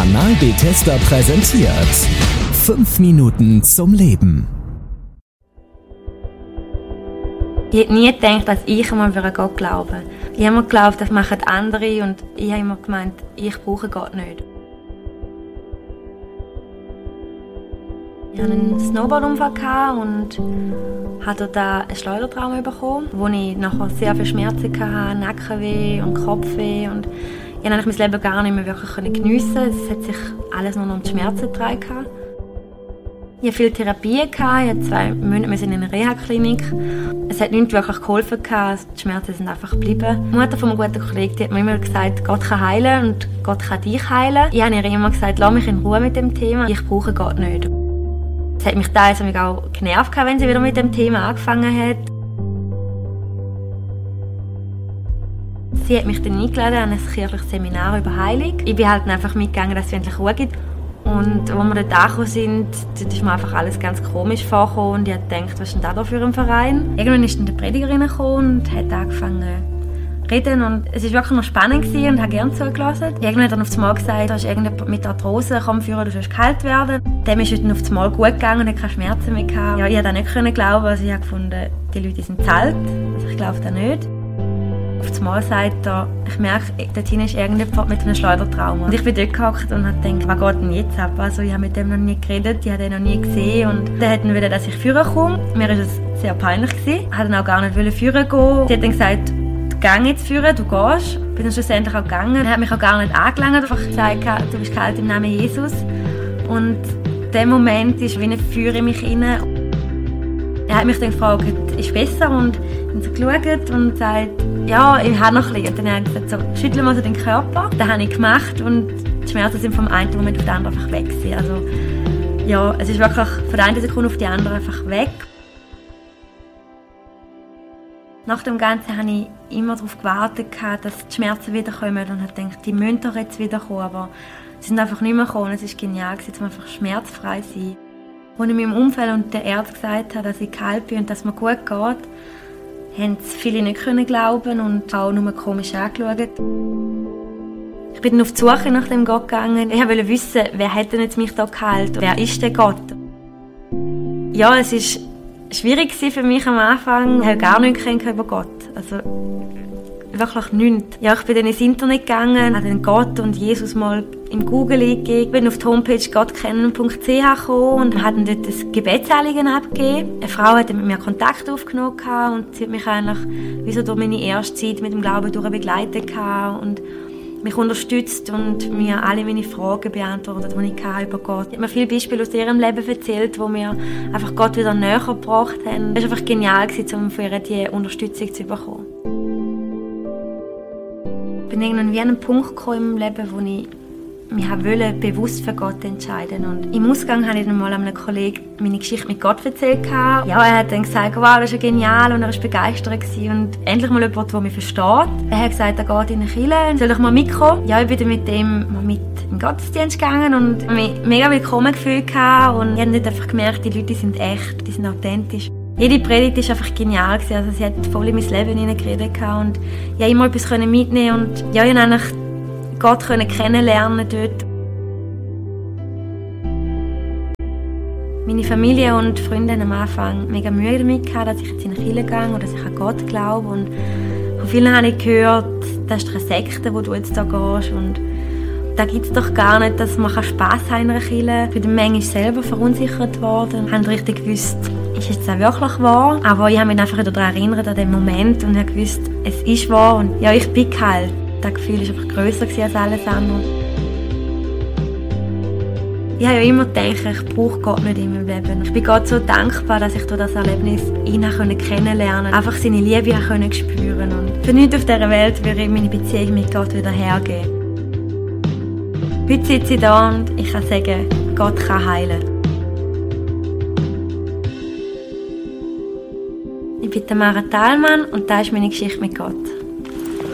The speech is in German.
Kanal Bethesda präsentiert 5 Minuten zum Leben. Ich hätte nie gedacht, dass ich einmal an Gott glaube. Ich habe immer geglaubt, das machen andere und ich habe immer gemeint, ich brauche Gott nicht. Ich hatte einen Snowboardunfall und hatte da einen Schleudertrauma bekommen, wo ich nachher sehr viel Schmerzen hatte, Nackenweh und Kopfweh. Und ich konnte mein Leben gar nicht mehr wirklich geniessen. Es hat sich alles nur noch um die Schmerzen getragen. Ich hatte viele Therapien, ich hatte 2 Monate in einer Reha-Klinik. Es hat nichts wirklich geholfen, die Schmerzen sind einfach geblieben. Die Mutter von einem guten Kollegen hat mir immer gesagt, Gott kann heilen und Gott kann dich heilen. Ich habe ihr immer gesagt, lass mich in Ruhe mit dem Thema, ich brauche Gott nicht. Es hat mich teilweise auch genervt, wenn sie wieder mit dem Thema angefangen hat. Sie hat mich dann eingeladen an ein kirchliches Seminar über Heilung. Ich bin halt einfach mitgegangen, dass es endlich Ruhe gibt. Und als wir dort angekommen sind, ist mir einfach alles ganz komisch vorgekommen. Und ich habe gedacht, was ist denn das für ein Verein? Irgendwann ist dann die Predigerin gekommen und hat angefangen zu reden. Und es war wirklich noch spannend und ich habe gerne zugelassen. Irgendwann hat dann auf einmal gesagt, da ist irgendjemand mit Arthrose, komm führen, du sollst kalt werden. Dem ist dann auf einmal gut gegangen und hat keine Schmerzen mehr gehabt. Ja, ich konnte das nicht glauben. Also ich habe gefunden, die Leute sind zahlt. Also ich glaube das nicht. Auf einmal sagt er, ich merke, dort hinten ist irgendjemand mit einem Schleudertrauma. Und ich bin dort gehockt und habe gedacht, was geht denn jetzt ab? Also ich habe mit dem noch nie geredet, ich habe ihn noch nie gesehen. Und dann wollten wir, dass ich führen komme. Mir war es sehr peinlich. Ich wollte dann auch gar nicht führen gehen. Sie hat dann gesagt, geh jetzt führen, du gehst. Ich bin dann schlussendlich auch gegangen. Er hat mich auch gar nicht angelangt, einfach gesagt, du bist geheilt im Namen Jesus. Und der Moment ist wie eine Feuer in mich hinein. Er hat mich dann gefragt, ist es besser? Und dann so geschaut und gesagt, ja, ich habe noch ein bisschen. Und dann hat er gesagt, so, schüttel mal so den Körper. Das habe ich gemacht und die Schmerzen sind vom einen Moment auf den anderen einfach weg gewesen. Also, ja, es ist wirklich von der einen Sekunde auf die andere einfach weg. Nach dem Ganzen habe ich immer darauf gewartet, dass die Schmerzen wiederkommen und habe gedacht, die müssen doch jetzt wiederkommen. Aber sie sind einfach nicht mehr gekommen. Es war genial, jetzt einfach schmerzfrei sein. Als ich meinem Umfeld und der Ärzte gesagt habe, dass ich geheilt bin und dass es mir gut geht, haben es viele nicht glauben und auch nur komisch angeschaut. Ich bin dann auf die Suche nach dem Gott gegangen. Ich wollte wissen, wer hat denn jetzt mich da geheilt? Wer ist der Gott? Ja, es war schwierig für mich am Anfang. Ich habe gar nichts über Gott. Also, wirklich nichts. Ja, ich bin dann ins Internet gegangen, habe dann Gott und Jesus mal im Google eingegeben. Ich bin auf die Homepage gottkennen.ch gekommen und habe dann dort ein Gebetsanliegen abgegeben. Eine Frau hat mit mir Kontakt aufgenommen und sie hat mich eigentlich wie so durch meine erste Zeit mit dem Glauben durch begleitet und mich unterstützt und mir alle meine Fragen beantwortet, die ich über Gott. Sie hat mir viele Beispiele aus ihrem Leben erzählt, die mir einfach Gott wieder näher gebracht haben. Es war einfach genial, um von ihr diese Unterstützung zu bekommen. Ich bin irgendwann wie an einen Punkt gekommen im Leben, wo ich mich bewusst für Gott entscheiden wollte. Und im Ausgang habe ich dann mal einem Kollegen meine Geschichte mit Gott erzählt. Ja, er hat dann gesagt, wow, das ist ja genial und er war begeistert und endlich mal jemand, der mich versteht. Er hat gesagt, er geht in eine Kirche, soll ich mal mitkommen? Ja, ich bin dann mit dem mal mit in den Gottesdienst gegangen und mich mega willkommen gefühlt und ich habe nicht einfach gemerkt, die Leute sind echt, die sind authentisch. Jede Predigt war einfach genial. Also sie hat voll in mein Leben hineingeredet und ich konnte immer etwas mitnehmen und ja, ich konnte eigentlich Gott kennenlernen dort. Meine Familie und Freunde haben am Anfang mega Mühe damit gehabt, dass ich jetzt in die Kirche gehe oder dass ich an Gott glaube. Und von vielen habe ich gehört, das ist eine Sekte, wo du jetzt da gehst. Und da gibt es doch gar nicht, dass man Spass haben in einer Kirche. Ich bin dann manchmal selber verunsichert worden. Ich habe nicht richtig gewusst, ist jetzt auch wirklich wahr? Aber ich habe mich einfach daran erinnert, an den Moment und habe gewusst, es ist wahr und ja, ich bin geheilt. Das Gefühl war einfach grösser als alles andere. Ich habe ja immer gedacht, ich brauche Gott nicht in meinem Leben. Ich bin Gott so dankbar, dass ich durch das Erlebnis ihn kennenlernen konnte, einfach seine Liebe spüren konnte. Und für nichts auf dieser Welt würde ich meine Beziehung mit Gott wieder hergeben. Heute sitze ich da und ich kann sagen, Gott kann heilen. Ich bin Tamara Thalmann und das ist meine Geschichte mit Gott.